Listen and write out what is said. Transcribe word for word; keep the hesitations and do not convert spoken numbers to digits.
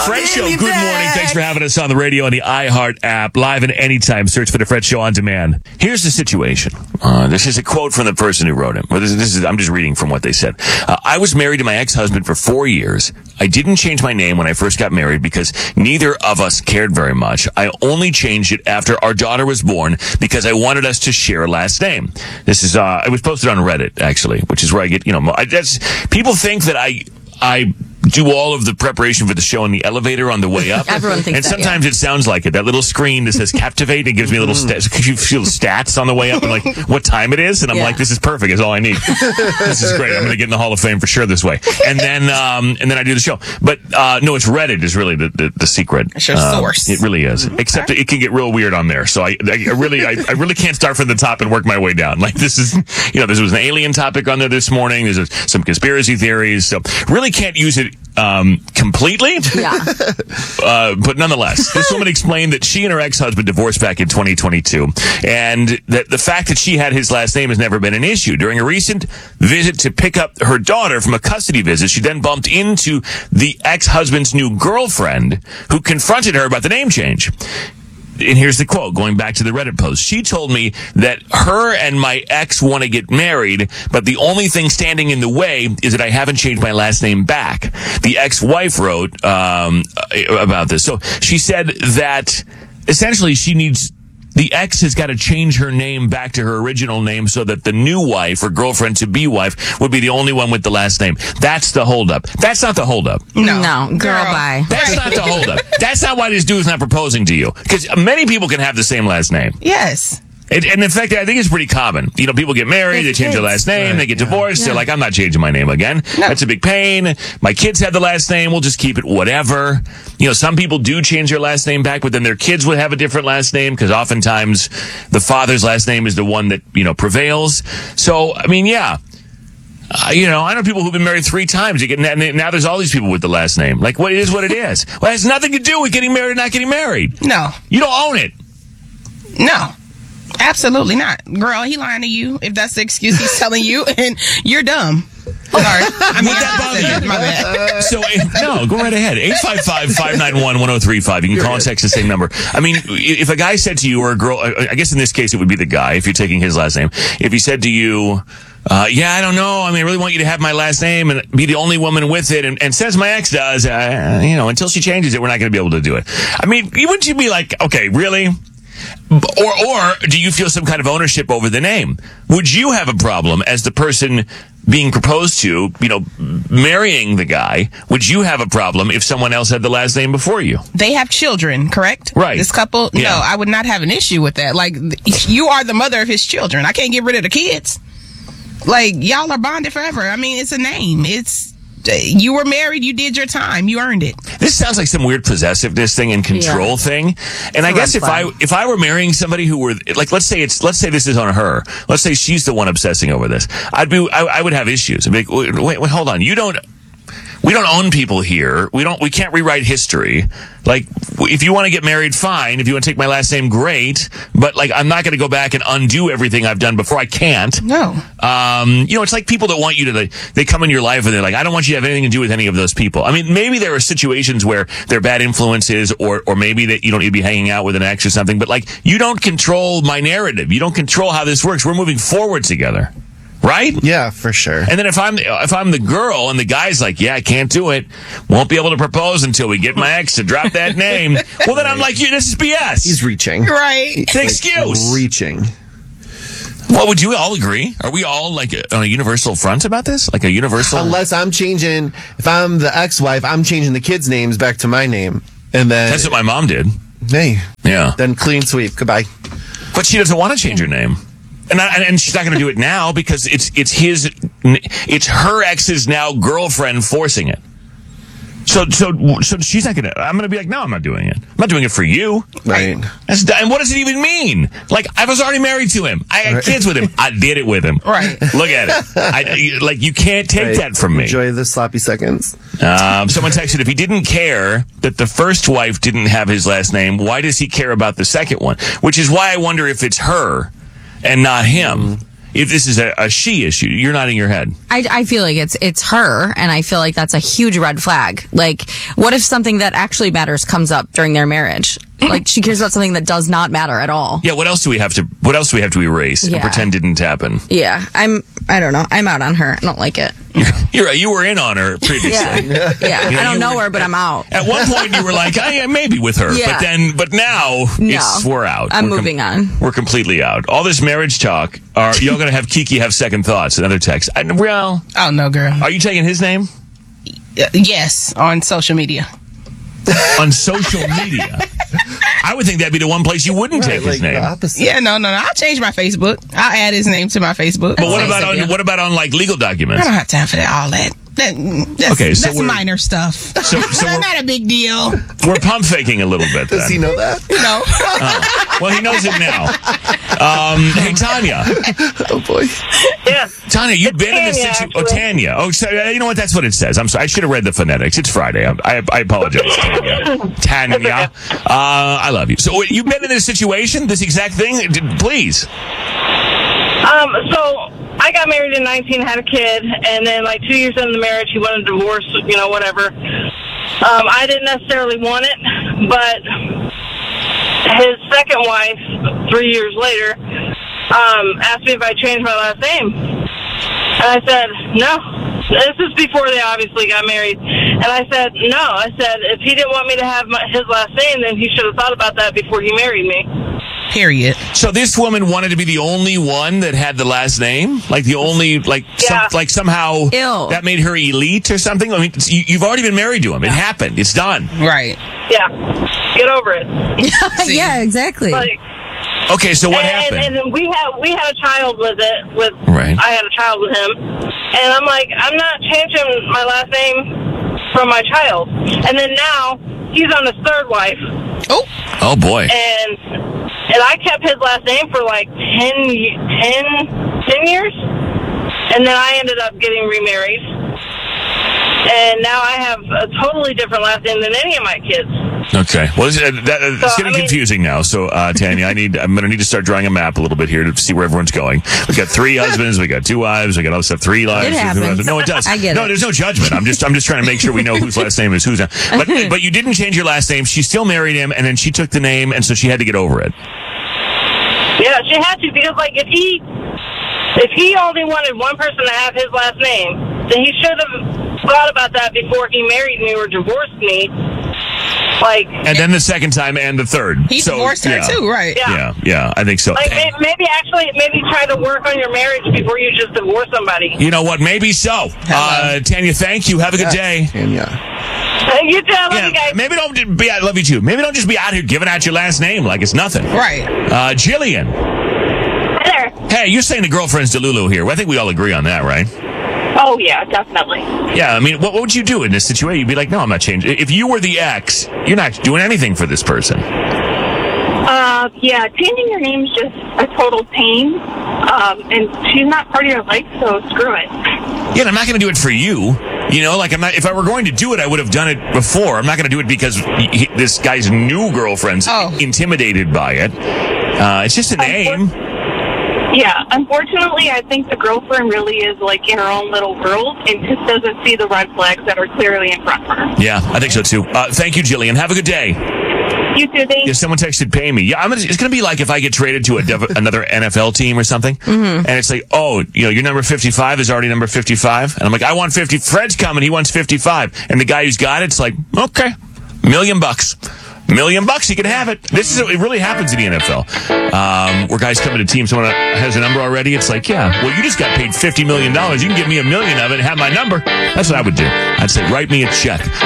Fred Show, good morning. Thanks for having us on the radio and the iHeart app. Live and anytime. Search for the Fred Show on demand. Here's the situation. Uh, this is a quote from the person who wrote it. Well, this, this is, I'm just reading from what they said. Uh, I was married to my ex-husband for four years. I didn't change my name when I first got married because neither of us cared very much. I only changed it after our daughter was born because I wanted us to share a last name. This is, uh, it was posted on Reddit, actually, which is where I get, you know, I, that's, people think that I, I, do all of the preparation for the show in the elevator on the way up. Everyone thinks and that, sometimes yeah. it sounds like it. That little screen that says Captivate, it gives me a little st- you feel stats on the way up and like what time it is. And I'm yeah. like, this is perfect. It's all I need. This is great. I'm going to get in the Hall of Fame for sure this way. And then, um, and then I do the show. But, uh, no, it's Reddit is really the, the, the secret. It's your um, source. It really is. Mm-hmm. Except okay. it can get real weird on there. So I, I really, I, I really can't start from the top and work my way down. Like this is, you know, this was an alien topic on there this morning. There's a, some conspiracy theories. So really can't use it, um, completely. Yeah. Uh, but nonetheless, this woman explained that she and her ex-husband divorced back in twenty twenty-two, and that the fact that she had his last name has never been an issue. During a recent visit to pick up her daughter from a custody visit, she then bumped into the ex-husband's new girlfriend, who confronted her about the name change. And here's the quote, going back to the Reddit post. She told me that her and my ex want to get married, but the only thing standing in the way is that I haven't changed my last name back. The ex-wife wrote um, about this. So she said that essentially she needs... The ex has got to change her name back to her original name so that the new wife or girlfriend-to-be wife would be the only one with the last name. That's the holdup. That's not the holdup. No, no girl, girl, bye. That's not the holdup. That's not why this dude's not proposing to you. Because many people can have the same last name. Yes. And, and in fact, I think it's pretty common. You know, people get married, they change their last name, right, they get divorced, yeah. They're like, I'm not changing my name again. No. That's a big pain. My kids have the last name, we'll just keep it whatever. You know, some people do change their last name back, but then their kids would have a different last name, because oftentimes the father's last name is the one that, you know, prevails. So, I mean, yeah. Uh, you know, I know people who've been married three times. You get, now there's all these people with the last name. Like, what it is what it is. Well, it has nothing to do with getting married or not getting married. No. You don't own it. No. Absolutely not. Girl, he lying to you if that's the excuse he's telling you, and you're dumb. Sorry. I mean, would that bother you? My bad. So, if, no, go right ahead. eight five five, five nine one, one oh three five. You can call and text the same number. I mean, if a guy said to you, or a girl, I guess in this case it would be the guy, if you're taking his last name. If he said to you, uh, yeah, I don't know. I mean, I really want you to have my last name and be the only woman with it. And, and says my ex does, uh, you know, until she changes it, we're not going to be able to do it. I mean, wouldn't you be like, okay, really? Or, or do you feel some kind of ownership over the name? Would you have a problem as the person being proposed to, you know, marrying the guy? Would you have a problem if someone else had the last name before you? They have children, correct? Right. This couple? Yeah. No, I would not have an issue with that. Like, you are the mother of his children. I can't get rid of the kids. Like, y'all are bonded forever. I mean, it's a name. It's... You were married, you did your time, you earned it. This sounds like some weird possessiveness thing and control yeah. thing. And it's I guess if I if I were marrying somebody who were like, let's say it's let's say this is on her. Let's say she's the one obsessing over this. I'd be I, I would have issues. I'd be like, wait, wait, wait, hold on. You don't we don't own people here. We don't we can't rewrite history. Like, if you want to get married, fine. If you want to take my last name, great. But, like, I'm not going to go back and undo everything I've done before. I can't. No. Um, you know, it's like people that want you to, they, they come in your life and they're like, I don't want you to have anything to do with any of those people. I mean, maybe there are situations where they're bad influences, or, or maybe that you don't need to be hanging out with an ex or something. But, like, you don't control my narrative. You don't control how this works. We're moving forward together. Right? Yeah, for sure. And then if I'm if I'm the girl and the guy's like, yeah, I can't do it, won't be able to propose until we get my ex to drop that name. Well, then I'm like, yeah, this is B S. He's reaching. Right. It's an excuse. Reaching. Well, would you all agree? Are we all like a, on a universal front about this? Like a universal? Unless I'm changing, if I'm the ex-wife, I'm changing the kids' names back to my name. And then that's what my mom did. Hey. Yeah. Then clean sweep. Goodbye. But she doesn't want to change her name. And, I, and she's not going to do it now because it's it's his, it's her ex's now girlfriend forcing it. So so so she's not going to. I'm going to be like, no, I'm not doing it. I'm not doing it for you. Right. That's, and what does it even mean? Like, I was already married to him. I had right. kids with him. I did it with him. Right. Look at it. I, like, you can't take right. that from me. Enjoy the sloppy seconds. Um, someone texted, if he didn't care that the first wife didn't have his last name, why does he care about the second one? Which is why I wonder if it's her and not him. Mm. if this is a, a she issue. You're nodding your head. I, I feel like it's it's her, and I feel like that's a huge red flag. Like, what if something that actually matters comes up during their marriage? Like, she cares about something that does not matter at all. Yeah, what else do we have to, what else do we have to erase and Yeah. pretend didn't happen? Yeah, I'm, I don't know. I'm out on her. I don't like it. You're, you're right. You were in on her previously. Yeah. Yeah. You know, I don't you know were- her, but I'm out. At one point, you were like, I am maybe with her. Yeah. But then, but now, No. it's, we're out. I'm We're moving on. We're completely out. All this marriage talk, are y'all going to have Kiki have second thoughts? Another text. I, well, Oh, no, girl. are you taking his name? Uh, yes, on social media. On social media? I would think that'd be the one place you wouldn't take his Like the name. opposite. Yeah, no, no, no. I'll change my Facebook. I'll add his name to my Facebook. But what Say about so, on yeah. what about on like legal documents? I don't have time for that. All that. that that's, Okay, so that's we're- minor stuff. So- so we're- not a big deal. We're pump faking a little bit. Does he Then. know that? No. Well, he knows it now. Um, hey, Tanya. Oh boy. Yeah. Tanya, you've It's been in this Tanya, situation. Oh, actually. Tanya. Oh, so, uh, you know what? That's what it says. I'm sorry. I should have read the phonetics. It's Friday. I, I, I apologize, Tanya. Tanya. Uh, I love you. So, wait, you've been in this situation, this exact thing? D- Please. Um, so I got married in nineteen, had a kid, and then like two years into the marriage, he wanted a divorce, you know, whatever. Um, I didn't necessarily want it, but his second wife, three years later, um, asked me if I changed my last name. And I said, no. This is before they obviously got married. And I said, no. I said, if he didn't want me to have my, his last name, then he should have thought about that before he married me. Period. So this woman wanted to be the only one that had the last name? Like the only, like, Yeah. some, like somehow Ew. that made her elite or something? I mean, it's- you, you've already been married to him. It happened. It's done. Right. Yeah. Get over it. See. Yeah, exactly. Like, Okay, so what and, happened? And, and we had we had a child with it. With Right. I had a child with him, and I'm like, I'm not changing my last name from my child. And then now he's on his third wife, Oh, Oh, boy. and and I kept his last name for like ten, ye- ten, ten years, and then I ended up getting remarried, and now I have a totally different last name than any of my kids. Okay. Well, it's, uh, that, uh, it's So, getting I mean- confusing now. So, uh, Tanya, I need, I'm going to need to start drawing a map a little bit here to see where everyone's going. We got three husbands, we got two wives, we got all this stuff, three lives. It two happens. husbands. No, it does. I get no, it. there's no judgment. I'm just, I'm just trying to make sure we know whose last name is whose. But, but you didn't change your last name. She still married him, and then she took the name, and so she had to get over it. Yeah, she had to, because like if he if he only wanted one person to have his last name, then he should have thought about that before he married me or divorced me. Like, And then the second time and the third. he So, divorced her yeah. too, right? Yeah. Yeah, yeah, I think so. like And- may- maybe actually maybe try to work on your marriage before you just divorce somebody. you know what? Maybe so. Uh, Tanya, thank you. Have a good day. Tanya. You too, I love Yeah, you guys. maybe don't just be. I love you too. Maybe don't just be out here giving out your last name like it's nothing. Right. Uh, Jillian. Hi there. Hey, you're saying the girlfriend's Delulu here. Well, I think we all agree on that, right? Oh yeah, definitely. Yeah, I mean, what, what would you do in this situation? You'd be like, no, I'm not changing. If you were the ex, you're not doing anything for this person. Uh, yeah, changing your name's just a total pain. Um, and she's not part of your life, so screw it. Yeah, and I'm not going to do it for you. You know, like I'm not. If I were going to do it, I would have done it before. I'm not going to do it because he, he- this guy's new girlfriend's Oh. intimidated by it. Uh, it's just a name. Yeah, unfortunately, I think the girlfriend really is like in her own little world and just doesn't see the red flags that are clearly in front of her. Yeah, I think so too. Uh, thank you, Jillian. Have a good day. You too, thanks. Yeah, someone texted pay me. Yeah, I'm gonna, it's going to be like if I get traded to a dev- another N F L team or something, and it's like, oh, you know, your number fifty-five is already number fifty-five, and I'm like, I want fifty. Fred's coming, he wants fifty-five, and the guy who's got it's like, okay, million bucks. Million bucks, he can have it. This is it really happens in the N F L, um, where guys come to a team. Someone has a number already. It's like, yeah, well, you just got paid fifty million dollars. You can give me a million of it and have my number. That's what I would do. I'd say, write me a check.